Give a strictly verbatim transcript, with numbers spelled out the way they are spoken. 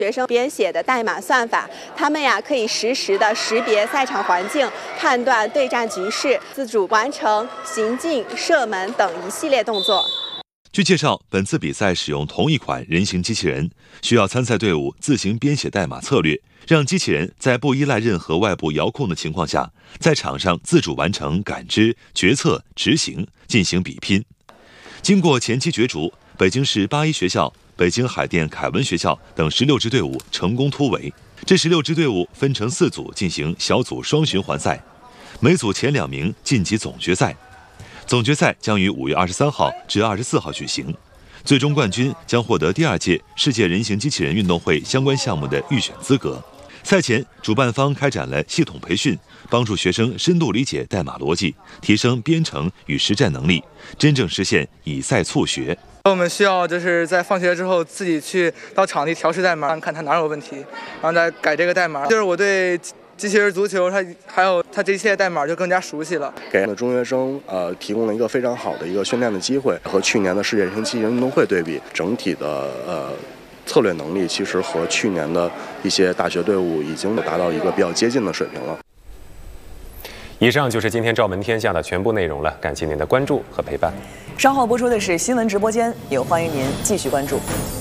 学生编写的代码算法，他们呀可以实时的识别赛场环境，判断对战局势，自主完成行进、射门等一系列动作。 据介绍，本次比赛使用同一款人形机器人，需要参赛队伍自行编写代码策略，让机器人在不依赖任何外部遥控的情况下，在场上自主完成感知、决策、执行，进行比拼。经过前期角逐，北京市八一学校、北京海淀凯文学校等十六支队伍成功突围。这十六支队伍分成四组进行小组双循环赛，每组前两名晋级总决赛。总决赛将于五月二十三号至二十四号举行，最终冠军将获得第二届世界人形机器人运动会相关项目的预选资格。赛前，主办方开展了系统培训，帮助学生深度理解代码逻辑，提升编程与实战能力，真正实现以赛促学。 我们需要就是在放学之后自己去到场地调试代码，看它哪有问题，然后再改这个代码。就是我对机器人足球它还有它这些代码就更加熟悉了， 给中学生呃提供了一个非常好的一个训练的机会。和去年的世界人形机器人运动会对比，整体的呃策略能力其实和去年的一些大学队伍已经达到一个比较接近的水平了。 以上就是今天《照闻天下》的全部内容了，感谢您的关注和陪伴。 稍后播出的是新闻直播间，也欢迎您继续关注。